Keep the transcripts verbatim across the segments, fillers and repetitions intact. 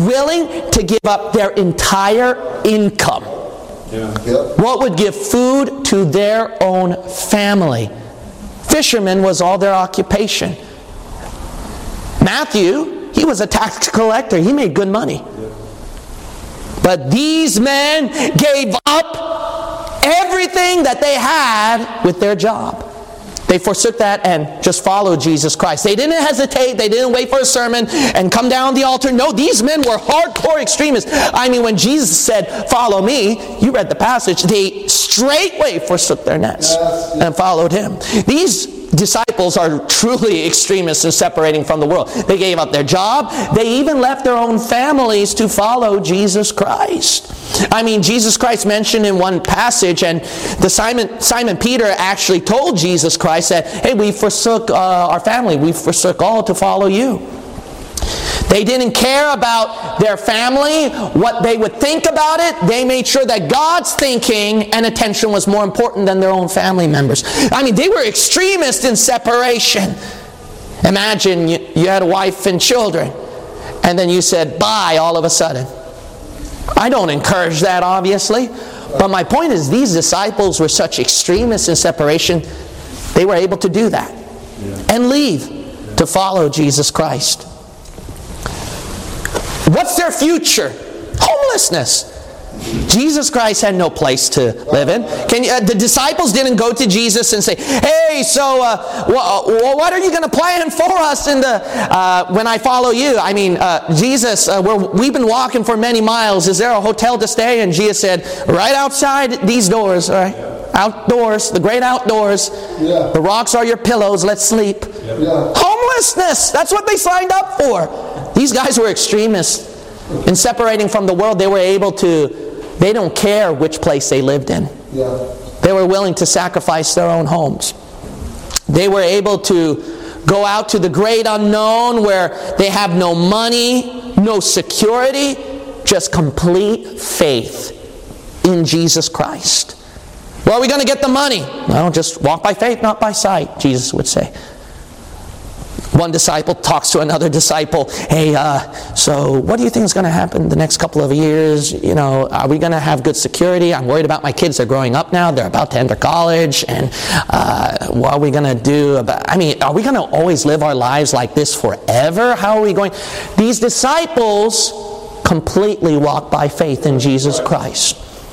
willing to give up their entire income. Yeah. Yep. What would give food to their own family? Fishermen was all their occupation. Matthew, he was a tax collector. He made good money. But these men gave up everything that they had with their job. They forsook that and just followed Jesus Christ. They didn't hesitate. They didn't wait for a sermon and come down the altar. No, these men were hardcore extremists. I mean, when Jesus said, "Follow me," you read the passage, they straightway forsook their nets and followed him. These disciples are truly extremists in separating from the world. They gave up their job. They even left their own families to follow Jesus Christ. I mean, Jesus Christ mentioned in one passage, and the Simon Simon Peter actually told Jesus Christ that, "Hey, we forsook uh, our family. We forsook all to follow you." They didn't care about their family, what they would think about it. They made sure that God's thinking and attention was more important than their own family members. I mean, they were extremists in separation. Imagine you, you had a wife and children, and then you said, "Bye," all of a sudden. I don't encourage that, obviously. But my point is, these disciples were such extremists in separation, they were able to do that. Yeah. And leave to follow Jesus Christ. What's their future? Homelessness. Jesus Christ had no place to live in. Can you, uh, the disciples didn't go to Jesus and say, "Hey, so uh, wh- what are you going to plan for us in the uh, when I follow you?" I mean, uh, Jesus, uh, we're, we've been walking for many miles. Is there a hotel to stay? And Jesus said, "Right outside these doors, all right? Outdoors, the great outdoors. Yeah. The rocks are your pillows. Let's sleep." Yeah. Homelessness. That's what they signed up for. These guys were extremists. In separating from the world, they were able to, they don't care which place they lived in. Yeah. They were willing to sacrifice their own homes. They were able to go out to the great unknown where they have no money, no security, just complete faith in Jesus Christ. Where are we going to get the money? Well, just walk by faith, not by sight, Jesus would say. One disciple talks to another disciple, "Hey, uh, so what do you think is going to happen the next couple of years? You know, are we going to have good security? I'm worried about my kids. They're growing up now. They're about to enter college. And uh, what are we going to do about, I mean, are we going to always live our lives like this forever? How are we going?" These disciples completely walked by faith in Jesus Christ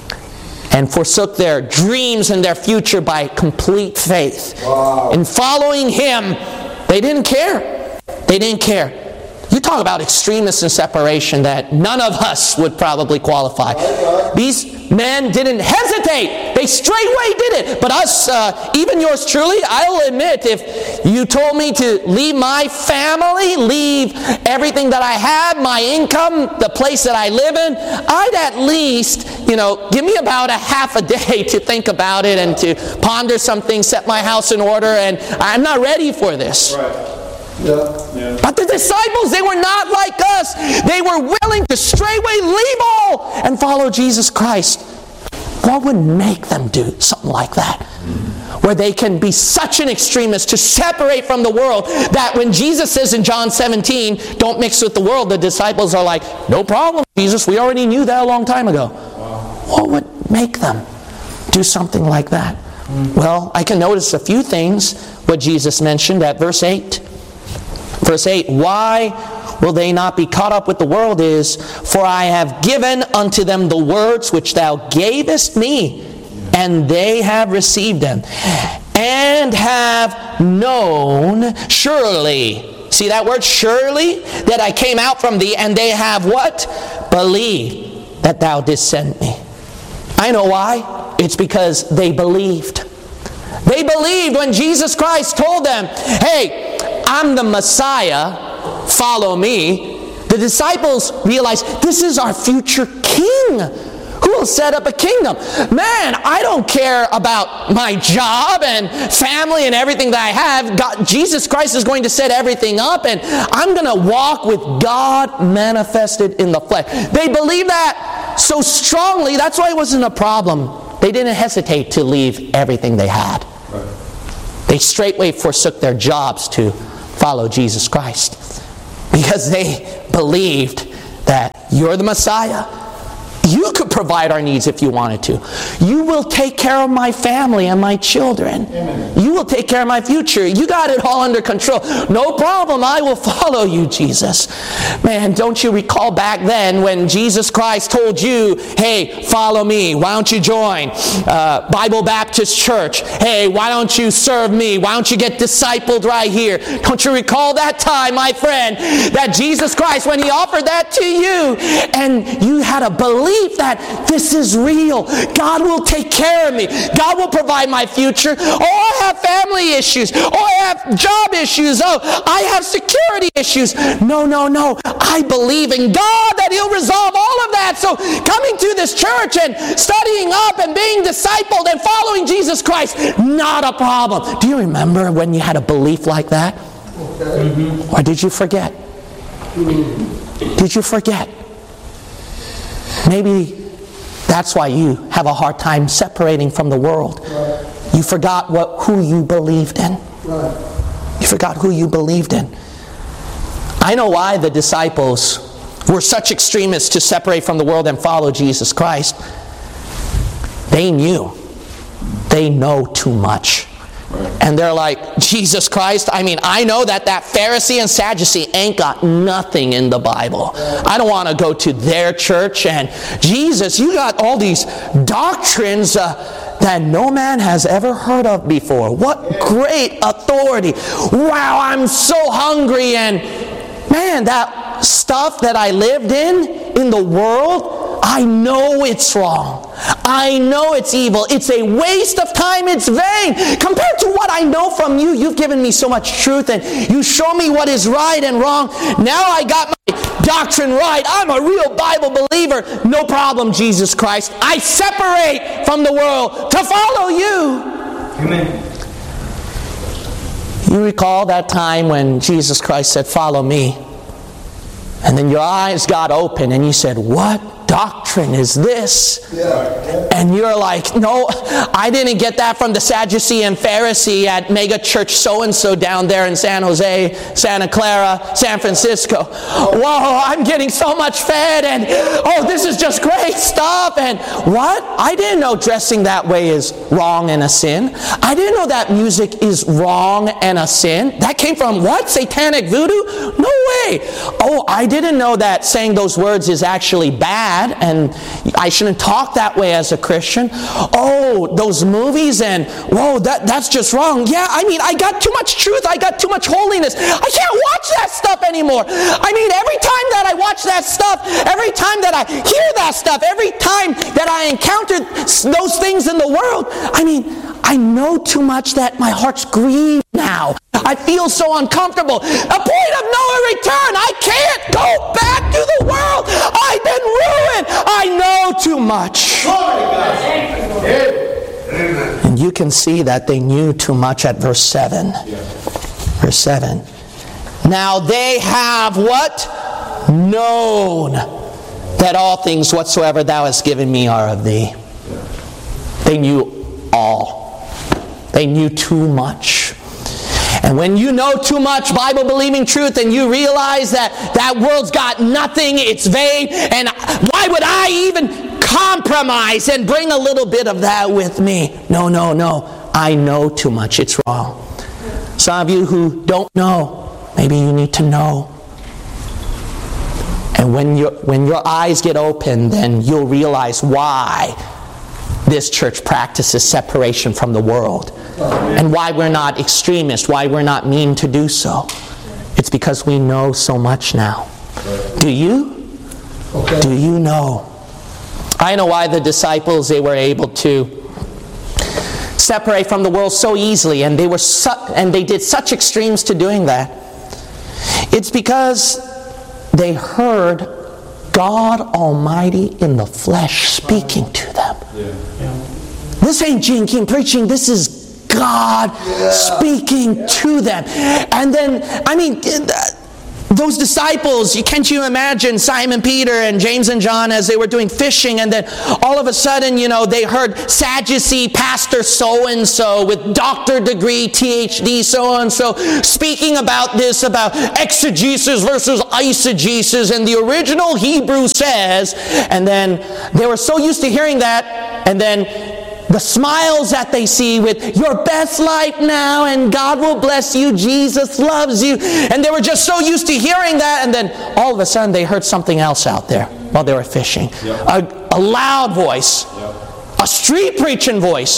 and forsook their dreams and their future by complete faith. Wow. In following Him, they didn't care. They didn't care. You talk about extremists in separation that none of us would probably qualify. These men didn't hesitate. They straightway did it. But us, uh, even yours truly, I'll admit, if you told me to leave my family, leave everything that I had, my income, the place that I live in, I'd at least, you know, give me about a half a day to think about it and to ponder some things, set my house in order, and I'm not ready for this. Right. Yeah. Yeah. But the disciples, they were not like us. They were willing to straightway leave all and follow Jesus Christ. What would make them do something like that? Where they can be such an extremist to separate from the world that when Jesus says in John seventeen, "Don't mix with the world," the disciples are like, "No problem, Jesus. We already knew that a long time ago." Wow. What would make them do something like that? Mm. Well, I can notice a few things. What Jesus mentioned at verse eight. Verse eight, "Why will they not be caught up with the world is, for I have given unto them the words which thou gavest me, and they have received them, and have known surely." See that word, surely? "That I came out from thee, and they have" what? "Believed that thou didst send me." I know why. It's because they believed. They believed when Jesus Christ told them, "Hey, I'm the Messiah, follow me." The disciples realized, this is our future king who will set up a kingdom. Man, I don't care about my job and family and everything that I have. God, Jesus Christ is going to set everything up, and I'm going to walk with God manifested in the flesh. They believed that so strongly, that's why it wasn't a problem. They didn't hesitate to leave everything they had. They straightway forsook their jobs to follow Jesus Christ because they believed that you're the Messiah. You could provide our needs if you wanted to. You will take care of my family and my children. Amen. You will take care of my future. You got it all under control. No problem. I will follow you, Jesus. Man, don't you recall back then when Jesus Christ told you, hey, follow me. Why don't you join uh, Bible Baptist Church? Hey, why don't you serve me? Why don't you get discipled right here? Don't you recall that time, my friend, that Jesus Christ, when He offered that to you, and you had a belief that this is real. God will take care of me. God will provide my future. Oh, I have family issues. Oh, I have job issues. Oh, I have security issues. No, no, no. I believe in God that He'll resolve all of that. So coming to this church and studying up and being discipled and following Jesus Christ, not a problem. Do you remember when you had a belief like that? Mm-hmm. Or did you forget? Did you forget? Maybe that's why you have a hard time separating from the world. Right. You forgot what who you believed in. Right. You forgot who you believed in. I know why the disciples were such extremists to separate from the world and follow Jesus Christ. They knew. They know too much. And they're like, Jesus Christ, I mean, I know that that Pharisee and Sadducee ain't got nothing in the Bible. I don't want to go to their church. And Jesus, you got all these doctrines uh, that no man has ever heard of before. What great authority. Wow, I'm so hungry. And man, that stuff that I lived in, in the world, I know it's wrong. I know it's evil. It's a waste of time. It's vain. Compared to what I know from you, you've given me so much truth and you show me what is right and wrong. Now I got my doctrine right. I'm a real Bible believer. No problem, Jesus Christ. I separate from the world to follow you. Amen. You recall that time when Jesus Christ said, follow me. And then your eyes got open and you said, what doctrine is this? Yeah. And you're like, no, I didn't get that from the Sadducee and Pharisee at Mega Church so-and-so down there in San Jose, Santa Clara, San Francisco. Whoa, I'm getting so much fed and oh, this is just great stuff. And what? I didn't know dressing that way is wrong and a sin. I didn't know that music is wrong and a sin. That came from what? Satanic voodoo? No way. Oh, I didn't know that saying those words is actually bad and I shouldn't talk that way as a Christian. Oh, those movies and whoa, that, that's just wrong. Yeah, I mean, I got too much truth. I got too much holiness. I can't watch that stuff anymore. I mean, every time that I watch that stuff, every time that I hear that stuff, every time that I encounter those things in the world, I mean, I know too much that my heart's grieved now. I feel so uncomfortable. A point of no return. I can't go back to the world. I've been ruined. I know too much. And you can see that they knew too much at verse seven. Verse seven. Now they have what? Known that all things whatsoever thou hast given me are of thee. They knew all. They knew too much. And when you know too much Bible-believing truth and you realize that that world's got nothing, it's vain, and why would I even compromise and bring a little bit of that with me? No, no, no. I know too much. It's wrong. Some of you who don't know, maybe you need to know. And when your when your eyes get open, then you'll realize why this church practices separation from the world. And why we're not extremists, why we're not mean to do so. It's because we know so much now. Do you? Okay. Do you know? I know why the disciples, they were able to separate from the world so easily, and they were su- and they did such extremes to doing that. It's because they heard God Almighty in the flesh speaking to them. Yeah. Yeah. This ain't Gene King preaching, this is God yeah. speaking yeah. to them. And then, I mean, Those disciples, can't you imagine Simon Peter and James and John as they were doing fishing, and then all of a sudden, you know, they heard Sadducee pastor so-and-so with doctor degree, T H D so-and-so, speaking about this, about exegesis versus eisegesis, and the original Hebrew says, and then they were so used to hearing that, and then the smiles that they see with your best life now and God will bless you, Jesus loves you. And they were just so used to hearing that, and then all of a sudden they heard something else out there while they were fishing. Yep. A, a loud voice. Yep. A street preaching voice.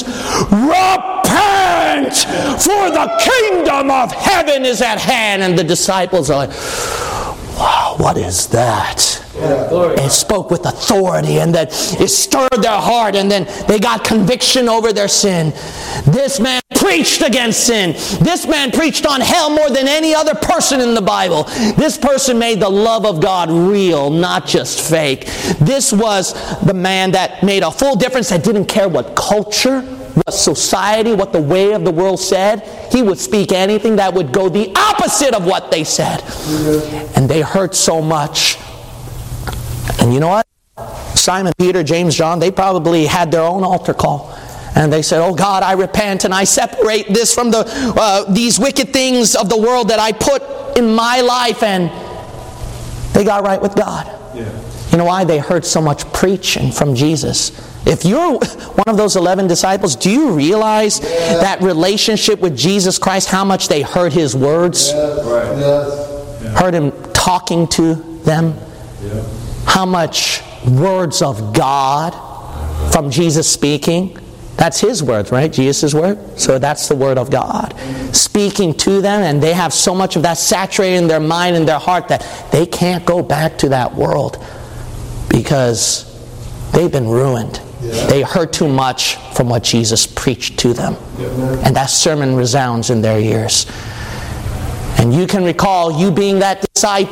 Repent, for the kingdom of heaven is at hand. And the disciples are like, wow, what is that? Yeah, it spoke with authority, and that it stirred their heart, and then they got conviction over their sin. This man preached against sin. This man preached on hell more than any other person in the Bible. This person made the love of God real, not just fake. This was the man that made a full difference, that didn't care what culture, what society, what the way of the world said. He would speak anything that would go the opposite of what they said. And they heard so much. And you know what? Simon, Peter, James, John, they probably had their own altar call. And they said, oh God, I repent and I separate this from the uh, these wicked things of the world that I put in my life. And they got right with God. Yeah. You know why? They heard so much preaching from Jesus. If you're one of those eleven disciples, do you realize yeah. that relationship with Jesus Christ, how much they heard His words? Yeah. Right. Yeah. Heard Him talking to them? Yeah. How much words of God from Jesus speaking? That's His words, right? Jesus' word. So that's the word of God. Speaking to them, and they have so much of that saturated in their mind and their heart that they can't go back to that world because they've been ruined. Yeah. They heard too much from what Jesus preached to them. Yeah. And that sermon resounds in their ears. And you can recall you being that disciple,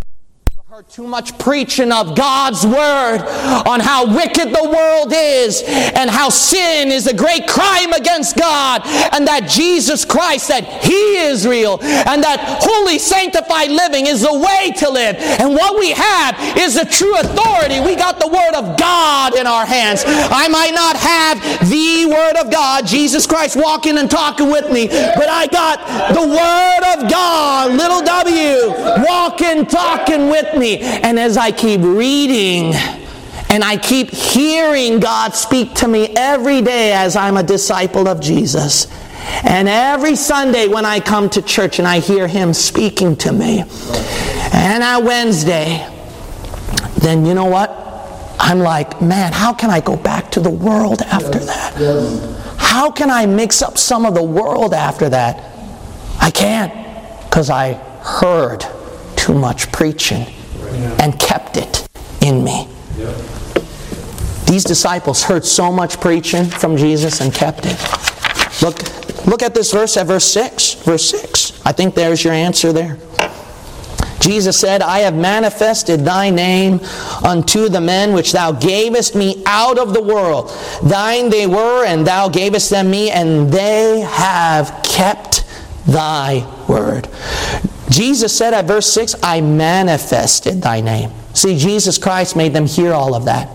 too much preaching of God's Word on how wicked the world is and how sin is a great crime against God, and that Jesus Christ, that He is real, and that holy sanctified living is the way to live. And what we have is the true authority. We got the Word of God in our hands. I might not have the Word of God, Jesus Christ walking and talking with me, but I got the Word of God, little w, walking, talking with me. And as I keep reading and I keep hearing God speak to me every day as I'm a disciple of Jesus, and every Sunday when I come to church and I hear Him speaking to me, and on Wednesday, then you know what? I'm like, man, how can I go back to the world after that? How can I mix up some of the world after that? I can't, because I heard too much preaching and kept it in me. Yep. These disciples heard so much preaching from Jesus and kept it. Look, look at this verse at verse six. Verse six. I think there's your answer there. Jesus said, I have manifested Thy name unto the men which Thou gavest me out of the world. Thine they were, and Thou gavest them me, and they have kept Thy word. Jesus said at verse six, I manifested Thy name. See, Jesus Christ made them hear all of that.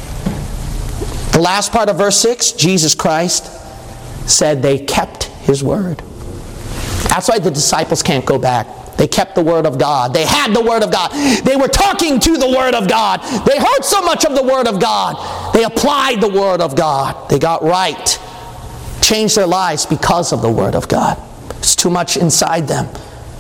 The last part of verse six, Jesus Christ said they kept His word. That's why the disciples can't go back. They kept the Word of God. They had the Word of God. They were talking to the Word of God. They heard so much of the Word of God. They applied the Word of God. They got right. Changed their lives because of the Word of God. It's too much inside them.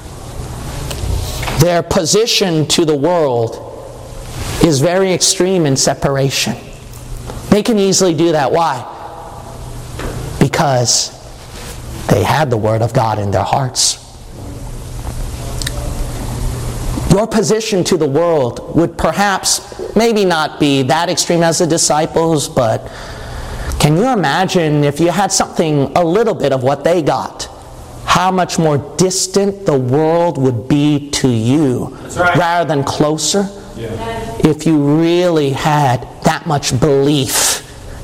Their position to the world is very extreme in separation. They can easily do that. Why? Because they had the Word of God in their hearts. Your position to the world would perhaps maybe not be that extreme as the disciples, but can you imagine if you had something, a little bit of what they got? How much more distant the world would be to you, right, rather than closer? Yeah. If you really had that much belief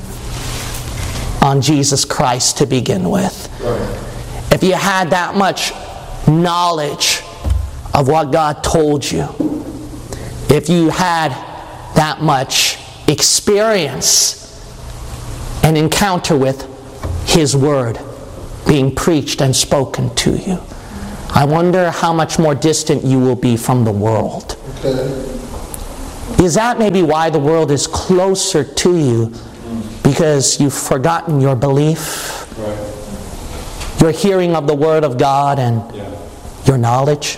on Jesus Christ to begin with. Right. If you had that much knowledge of what God told you, if you had that much experience and encounter with His Word being preached and spoken to you, I wonder how much more distant you will be from the world. Okay. Is that maybe why the world is closer to you? Because you've forgotten your belief, Right. your hearing of the Word of God, and Yeah. your knowledge?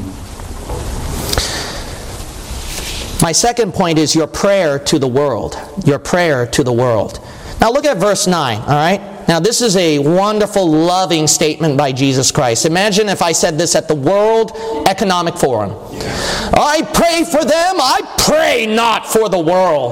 My second point is your prayer to the world. Your prayer to the world. Now look at verse nine, all right? Now this is a wonderful, loving statement by Jesus Christ. Imagine if I said this at the World Economic Forum. I pray for them, I pray not for the world.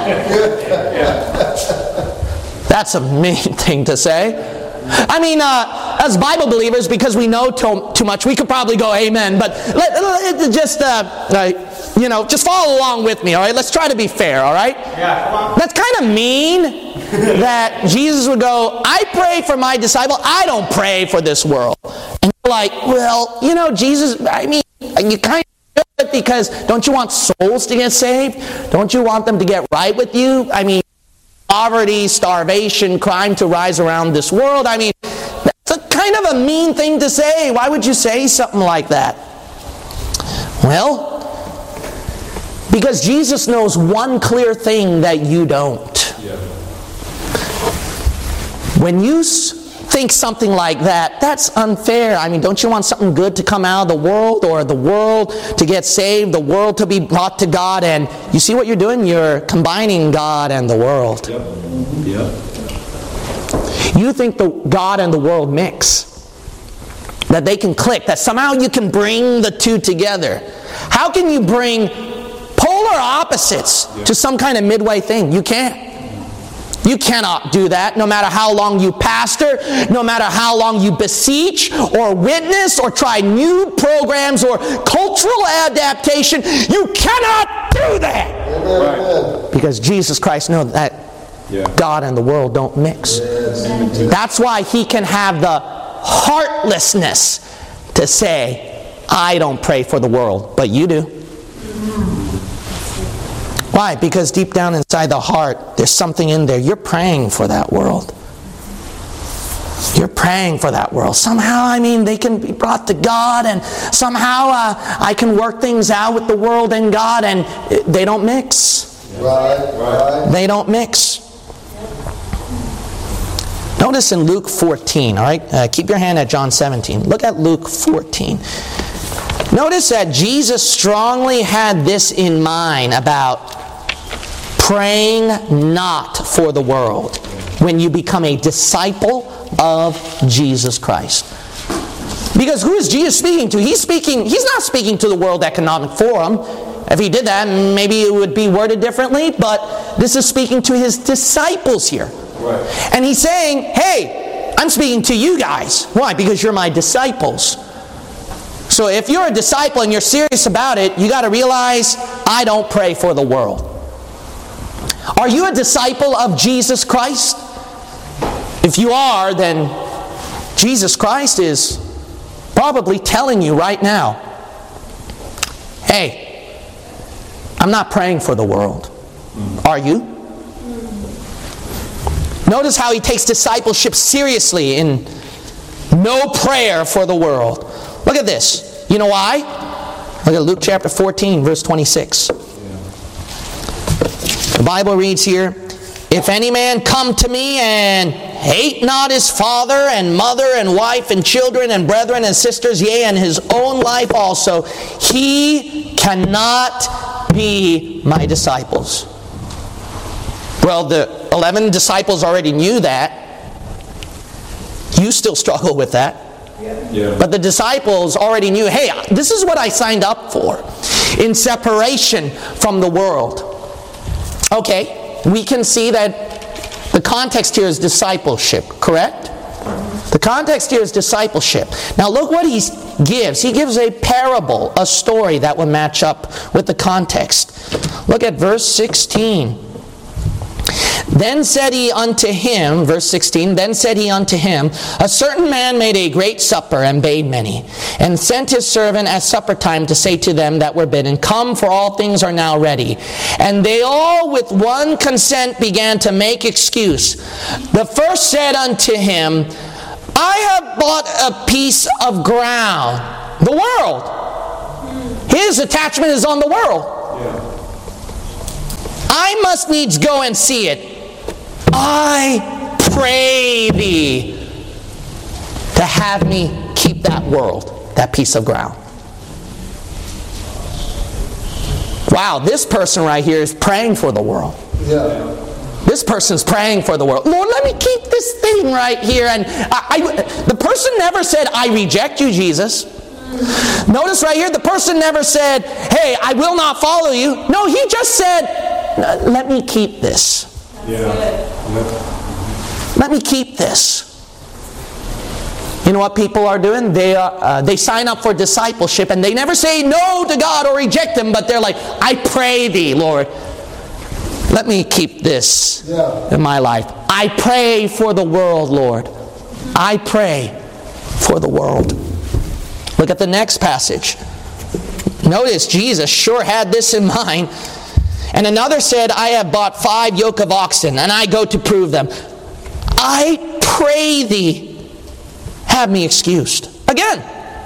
That's a mean thing to say. I mean, uh, as Bible believers, because we know too, too much, we could probably go amen, but let, let, just, uh, uh, you know, just follow along with me, all right? Let's try to be fair, all right? Yeah, come on. That's kind of mean that Jesus would go, I pray for my disciple, I don't pray for this world. And you're like, well, you know, Jesus, I mean, you kind of do it because don't you want souls to get saved? Don't you want them to get right with you? I mean, poverty, starvation, crime to rise around this world. I mean, that's a kind of a mean thing to say. Why would you say something like that? Well, because Jesus knows one clear thing that you don't. Yeah. When you s- think something like that, that's unfair. I mean, don't you want something good to come out of the world, or the world to get saved, the world to be brought to God? And you see what you're doing? You're combining God and the world. Yep. Yep. You think the God and the world mix, that they can click, that somehow you can bring the two together. How can you bring polar opposites to some kind of midway thing? You can't. You cannot do that, no matter how long you pastor, no matter how long you beseech or witness or try new programs or cultural adaptation. You cannot do that. Right. Because Jesus Christ knows that Yeah. God and the world don't mix. That's why He can have the heartlessness to say, I don't pray for the world, but you do. Why? Because deep down inside the heart, there's something in there. You're praying for that world. You're praying for that world. Somehow, I mean, they can be brought to God, and somehow uh, I can work things out with the world and God, and they don't mix. Right. Right. They don't mix. Notice in Luke fourteen, all right? Uh, keep your hand at John seventeen. Look at Luke fourteen. Notice that Jesus strongly had this in mind about praying not for the world when you become a disciple of Jesus Christ. Because who is Jesus speaking to? He's speaking, he's not speaking to the World Economic Forum. If he did that, maybe it would be worded differently, but this is speaking to his disciples here. Right. And he's saying, hey, I'm speaking to you guys. Why? Because you're my disciples. So if you're a disciple and you're serious about it, you got to realize, I don't pray for the world. Are you a disciple of Jesus Christ? If you are, then Jesus Christ is probably telling you right now, hey, I'm not praying for the world. Are you? Notice how he takes discipleship seriously in no prayer for the world. Look at this. You know why? Look at Luke chapter fourteen, verse twenty-six. The Bible reads here, if any man come to me and hate not his father and mother and wife and children and brethren and sisters, yea, and his own life also, he cannot be my disciples. Well, the eleven disciples already knew that. You still struggle with that. Yeah. But the disciples already knew, hey, this is what I signed up for. In separation from the world. Okay, we can see that the context here is discipleship, correct? The context here is discipleship. Now look what he gives. He gives a parable, a story that will match up with the context. Look at verse sixteen. Then said he unto him, verse sixteen, then said he unto him, a certain man made a great supper, and bade many, and sent his servant at supper time to say to them that were bidden, come, for all things are now ready. And they all with one consent began to make excuse. The first said unto him, I have bought a piece of ground. The world. His attachment is on the world. Yeah. I must needs go and see it. I pray thee to have me keep that world, that piece of ground. Wow, this person right here is praying for the world. Yeah. This person's praying for the world. Lord, let me keep this thing right here. And I, I, the person never said, I reject you, Jesus. Notice right here, the person never said, hey, I will not follow you. No, he just said, let me keep this. Yeah. Let me keep this. You know what people are doing? They are, uh, they sign up for discipleship and they never say no to God or reject Him, but they're like, I pray thee, Lord, let me keep this Yeah. in my life. I pray for the world, Lord. I pray for the world. Look at the next passage. Notice Jesus sure had this in mind. And another said, I have bought five yoke of oxen, and I go to prove them. I pray thee, have me excused. Again,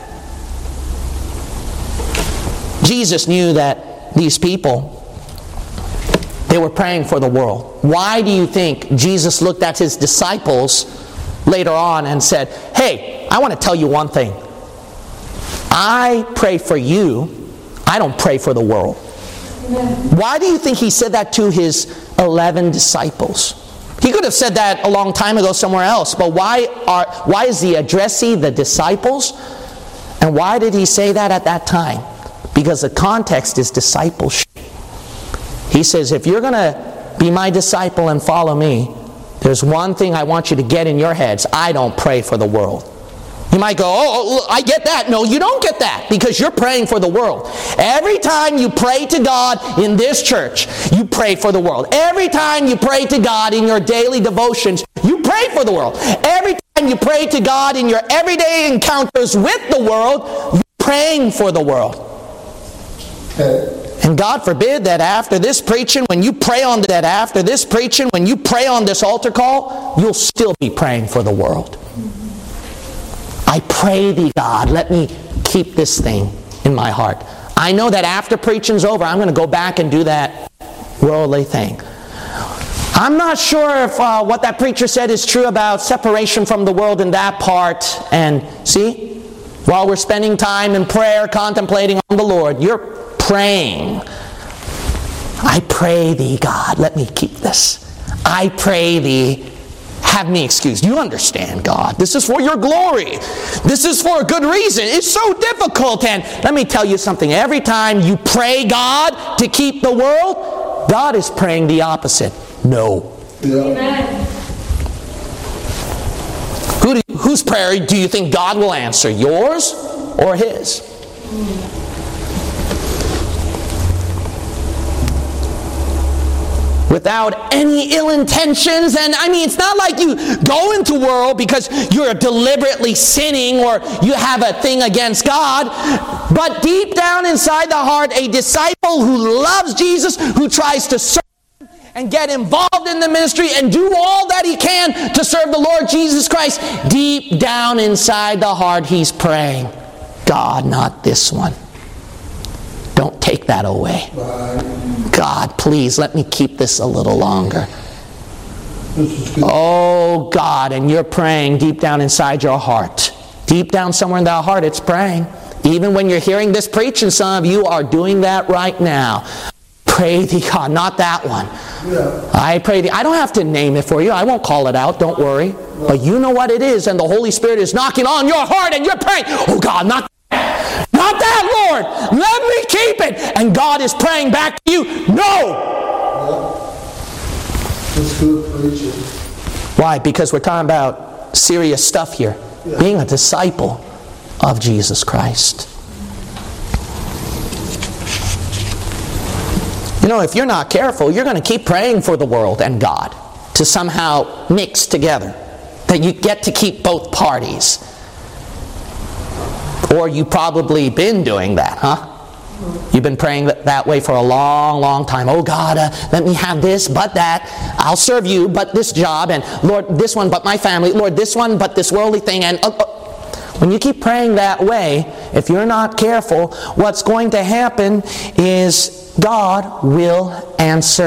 Jesus knew that these people, they were praying for the world. Why do you think Jesus looked at His disciples later on and said, hey, I want to tell you one thing. I pray for you. I don't pray for the world. Why do you think He said that to His eleven disciples? He could have said that a long time ago somewhere else, but why are why is the addressee the disciples? And why did He say that at that time? Because the context is discipleship. He says, if you're going to be my disciple and follow me, there's one thing I want you to get in your heads. I don't pray for the world. You might go, oh, I get that. No, you don't get that, because you're praying for the world. Every time you pray to God in this church, you pray for the world. Every time you pray to God in your daily devotions, you pray for the world. Every time you pray to God in your everyday encounters with the world, you're praying for the world. Okay. And God forbid that after this preaching, when you pray on that after this preaching, when you pray on this altar call, you'll still be praying for the world. I pray thee, God, let me keep this thing in my heart. I know that after preaching's over, I'm going to go back and do that worldly thing. I'm not sure if uh, what that preacher said is true about separation from the world in that part. And see, while we're spending time in prayer, contemplating on the Lord, you're praying. I pray thee, God, let me keep this. I pray thee, have me excused. You understand, God. This is for your glory. This is for a good reason. It's so difficult. And let me tell you something. Every time you pray God to keep the world, God is praying the opposite. No. Yeah. Amen. Who do, whose prayer do you think God will answer? Yours or His? Without any ill intentions. And I mean, it's not like you go into the world because you're deliberately sinning or you have a thing against God. But deep down inside the heart, a disciple who loves Jesus, who tries to serve and get involved in the ministry and do all that he can to serve the Lord Jesus Christ, deep down inside the heart, he's praying, God, not this one. Don't take that away. God, please let me keep this a little longer. Oh, God, and you're praying deep down inside your heart. Deep down somewhere in that heart, it's praying. Even when you're hearing this preaching, some of you are doing that right now. Pray thee, God, not that one. Yeah. I pray thee. I don't have to name it for you. I won't call it out. Don't worry. But you know what it is, and the Holy Spirit is knocking on your heart, and you're praying, oh, God, not Not that, Lord. Let me keep it. And God is praying back to you, no. That's good preaching. Why? Because we're talking about serious stuff here. Yeah. Being a disciple of Jesus Christ. You know, if you're not careful, you're going to keep praying for the world and God. to somehow mix together, that you get to keep both parties. Or you've probably been doing that, huh? You've been praying that, that way for a long, long time. Oh God, uh, let me have this, but that. I'll serve you, but this job. And Lord, this one, but my family. Lord, this one, but this worldly thing. And uh, uh. When you keep praying that way, if you're not careful, what's going to happen is God will answer